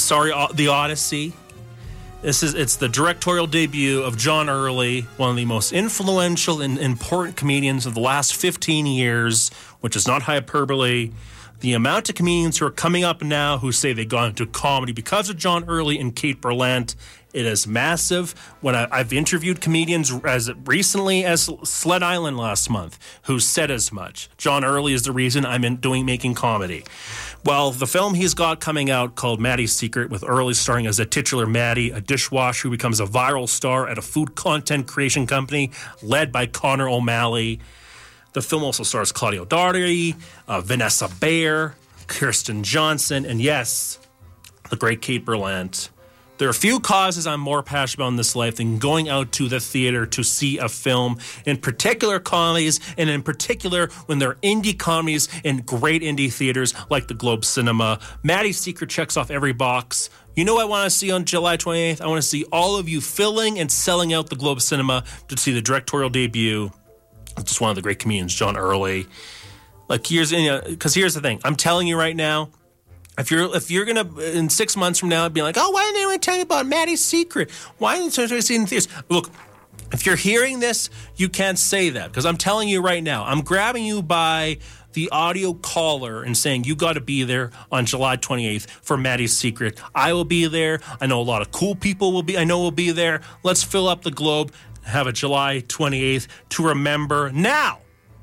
The Odyssey. It's the directorial debut of John Early, one of the most influential and important comedians of the last 15 years, which is not hyperbole. The amount of comedians who are coming up now who say they got into comedy because of John Early and Kate Berlant, it is massive. When I've interviewed comedians as recently as Sled Island last month who said as much. John Early is the reason I'm making comedy. Well, the film he's got coming out called Maddie's Secret, with Early starring as a titular Maddie, a dishwasher who becomes a viral star at a food content creation company led by Connor O'Malley. The film also stars Claudio Doherty, Vanessa Bayer, Kirsten Johnson, and yes, the great Kate Berlant. There are few causes I'm more passionate about in this life than going out to the theater to see a film, in particular comedies, and in particular when they're indie comedies in great indie theaters like the Globe Cinema. Maddie's Secret checks off every box. You know what I want to see on July 28th? I want to see all of you filling and selling out the Globe Cinema to see the directorial debut of just one of the great comedians, John Early. Here's the thing. I'm telling you right now, if you're gonna in 6 months from now be like, oh, why didn't anyone tell me about Maddie's Secret? Why didn't you see it in theaters? Look, if you're hearing this, you can't say that because I'm telling you right now. I'm grabbing you by the audio collar and saying you got to be there on July 28th for Maddie's Secret. I will be there. I know a lot of cool people will be there. Let's fill up the Globe. Have a July 28th to remember. Now,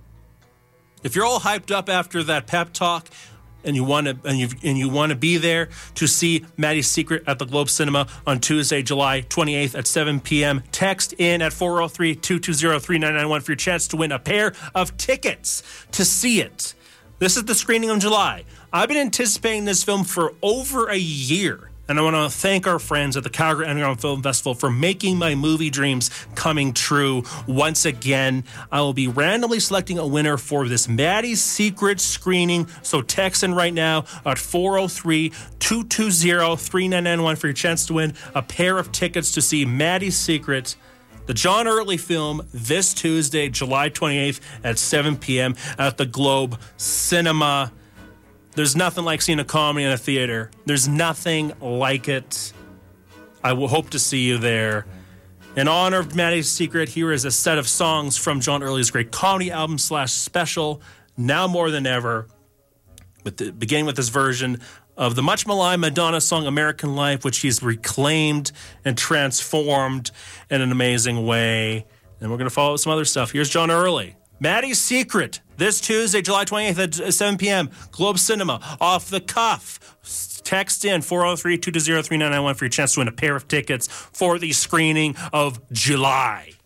if you're all hyped up after that pep talk, and you want to be there to see Maddie's Secret at the Globe Cinema on Tuesday, July 28th at 7 p.m., text in at 403-220-3991 for your chance to win a pair of tickets to see it. This is the screening of July. I've been anticipating this film for over a year. And I want to thank our friends at the Calgary Underground Film Festival for making my movie dreams coming true once again. I will be randomly selecting a winner for this Maddie's Secret screening. So text in right now at 403-220-3991 for your chance to win a pair of tickets to see Maddie's Secret, the John Early film, this Tuesday, July 28th at 7 p.m. at the Globe Cinema. There's nothing like seeing a comedy in a theater. There's nothing like it. I will hope to see you there. In honor of Maddie's Secret, here is a set of songs from John Early's great comedy album / special, Now More Than Ever, beginning with this version of the much maligned Madonna song American Life, which he's reclaimed and transformed in an amazing way. And we're going to follow with some other stuff. Here's John Early. Maddie's Secret, this Tuesday, July 28th at 7 p.m., Globe Cinema, off the cuff. Text in 403-220-3991 for your chance to win a pair of tickets for the screening of July.